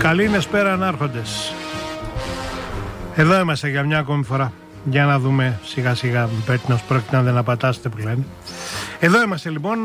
Καλή νεσπέρα ανάρχοντες. Εδώ είμαστε για μια ακόμη φορά. Για να δούμε σιγά σιγά πέτεινος πρόκειται να δεν απατάσετε που λένε. Εδώ είμαστε λοιπόν.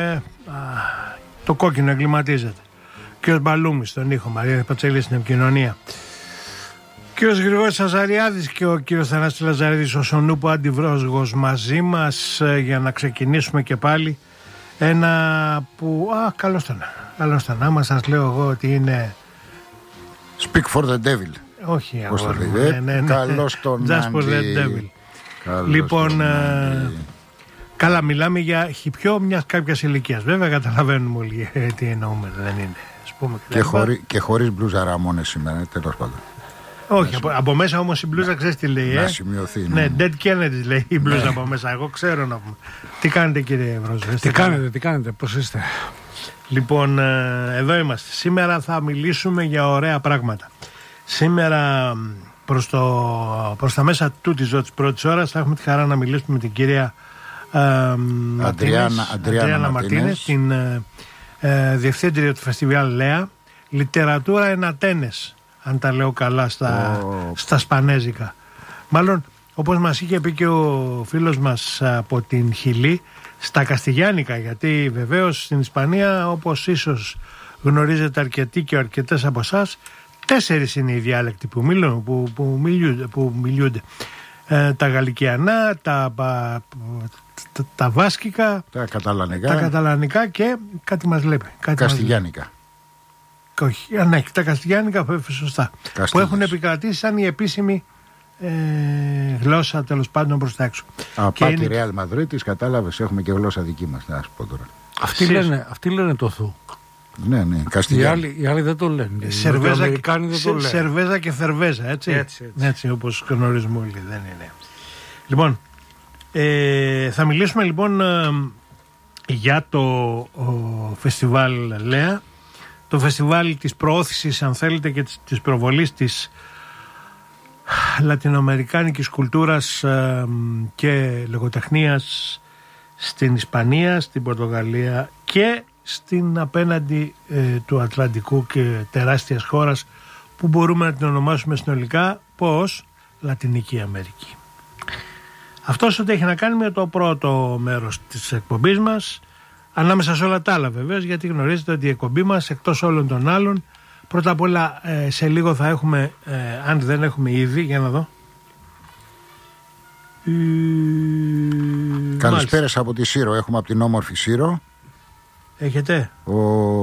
Το κόκκινο εγκληματίζεται. Κύριος Μπαλούμης στον ήχο, Μαρία Πατσέλη στην επικοινωνία. Κύριος Γρηγόρης Αζαριάδης και ο κύριος Θανάσης Λαζαρίδης ο Σονούπο Αντιβρόσγος μαζί μας για να ξεκινήσουμε και πάλι ένα που καλώς τον άμα σας λέω εγώ ότι είναι Speak for the devil. Όχι αγόρι μου, ναι. Καλώς τον Just for the devil. Λοιπόν, καλά, μιλάμε για χιπιό μιας κάποιας ηλικίας. Βέβαια καταλαβαίνουμε όλοι τι εννοούμε, δεν είναι, ας πούμε, και χωρίς μπλούζα Ραμόνες σήμερα, τέλος πάντων. Όχι, από μέσα όμως η μπλούζα ξέρεις τι λέει. Να σημειωθεί. Ναι, Dead Kennedy λέει η μπλούζα από μέσα. Εγώ ξέρω να πούμε. Τι κάνετε κύριε Βρόζο? Τι κάνετε, πώς είστε? Λοιπόν, εδώ είμαστε. Σήμερα θα μιλήσουμε για ωραία πράγματα. Σήμερα προς τα μέσα τούτης της πρώτης ώρας θα έχουμε τη χαρά να μιλήσουμε με την κυρία Αντριάννα Μαρτίνες, την διευθύντρια του φεστιβάλ Λέα, Λιτερατούρα εν Ατένες, αν τα λέω καλά στα σπανέζικα. Μάλλον, όπως μας είχε πει και ο φίλος μας από την Χιλή, στα Καστιγιάνικα, γιατί βεβαίως στην Ισπανία, όπως ίσως γνωρίζετε αρκετοί και αρκετές από εσάς, 4 είναι οι διάλεκτοι που μιλούνται. Τα γαλλικιανά, τα βάσκικα, τα καταλανικά και κάτι μας λέει. Καστιγιάνικα. Όχι, ναι, τα καστιγιάνικα σωστά. Που έχουν επικρατήσει σαν η επίσημη γλώσσα τέλος πάντων προς τα έξω. Από τη Ρεάλ Μαδρίτης, κατάλαβες, έχουμε και γλώσσα δική μας, να σου πω τώρα. Αυτοί λένε το θου. Ναι, οι άλλοι δεν το λένε. Σερβέζα και Θερβέζα, έτσι όπως γνωρίζουμε όλοι, δεν είναι. Λοιπόν, θα μιλήσουμε λοιπόν για το φεστιβάλ Λέα, το φεστιβάλ της προώθησης, αν θέλετε, και της προβολής της λατινοαμερικάνικης κουλτούρας και λογοτεχνίας στην Ισπανία, στην Πορτογαλία και στην απέναντι του Ατλαντικού και τεράστιας χώρας που μπορούμε να την ονομάσουμε συνολικά πως Λατινική Αμερική. Αυτός ό,τι έχει να κάνει με το πρώτο μέρος της εκπομπής μας, ανάμεσα σε όλα τα άλλα βεβαίως, γιατί γνωρίζετε ότι η εκπομπή μας εκτός όλων των άλλων, πρώτα απ' όλα σε λίγο θα έχουμε, αν δεν έχουμε ήδη, για να δω. Καλησπέρας από τη Σύρο, έχουμε από την όμορφη Σύρο. Έχετε. Ο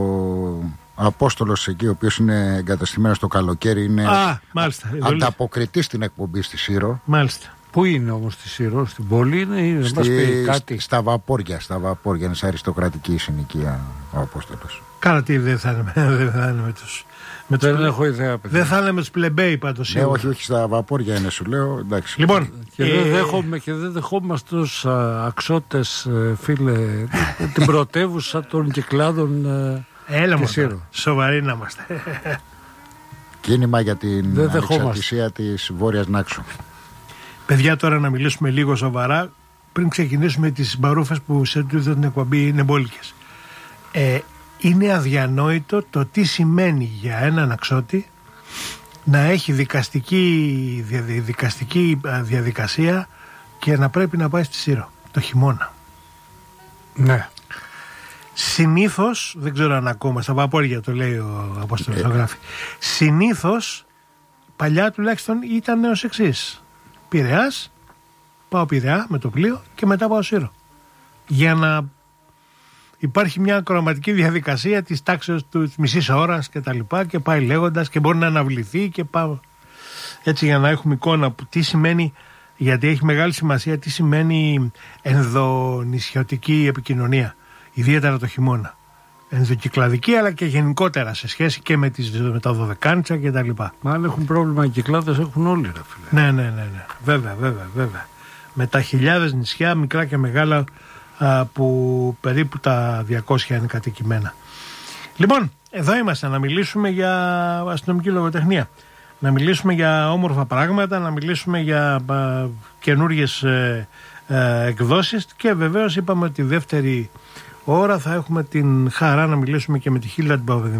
Απόστολος εκεί, ο οποίος είναι εγκαταστημένος το καλοκαίρι, είναι ανταποκριτής στην εκπομπή στη Σύρο. Μάλιστα. Πού είναι όμως στη Σύρο, στην πόλη είναι ή δεν μας πει κάτι? Στα βαπόρια, είναι σε αριστοκρατική συνοικία ο Απόστολος. Καλά, τι δεν θα είναι με τους... Δεν έχω ιδέα, παιδιά. Δεν θα είναι με τους πλεμπέοι πάντως. Ναι, όχι, στα βαπόρια είναι, σου λέω. Εντάξει. Λοιπόν, και δεν δεχόμαστε τους αξώτες, φίλε, την πρωτεύουσα των κυκλάδων. Έλα μου, σοβαροί να είμαστε. Κίνημα για την ανεξαρτησία της Βόρειας Νάξου. Παιδιά, τώρα να μιλήσουμε λίγο σοβαρά πριν ξεκινήσουμε τις μπαρούφες που σε τούτη την εκπομπή είναι μπόλικες. Είναι αδιανόητο το τι σημαίνει για έναν αξώτη να έχει δικαστική διαδικασία και να πρέπει να πάει στη Σύρο το χειμώνα. Ναι. Συνήθως, δεν ξέρω αν ακόμα, στα βαπόρια το λέει ο Απόστολος, το γράφει. Συνήθως, παλιά τουλάχιστον ήταν ως εξής. Πειραιάς, πάω Πειραιά με το πλοίο και μετά πάω Σύρο. Για να υπάρχει μια ακροαματική διαδικασία της τάξης του μισής ώρας και τα λοιπά και πάει λέγοντας και μπορεί να αναβληθεί και πάω. Έτσι για να έχουμε εικόνα που τι σημαίνει, γιατί έχει μεγάλη σημασία τι σημαίνει ενδονησιωτική επικοινωνία, ιδιαίτερα το χειμώνα. Ενδοκυκλαδική αλλά και γενικότερα σε σχέση και με τα Δωδεκάνησα και τα λοιπά. Μα αν έχουν πρόβλημα οι κυκλάδες έχουν όλοι, ρε φίλε. Ναι. Βέβαια. Με τα χιλιάδες νησιά, μικρά και μεγάλα, που περίπου τα 200 είναι κατοικημένα. Λοιπόν, εδώ είμαστε να μιλήσουμε για αστυνομική λογοτεχνία, να μιλήσουμε για όμορφα πράγματα, να μιλήσουμε για καινούργιες εκδόσεις και βεβαίως είπαμε ότι τη δεύτερη ώρα θα έχουμε την χαρά να μιλήσουμε και με τη Χίλτα την Παπαδημητρίου.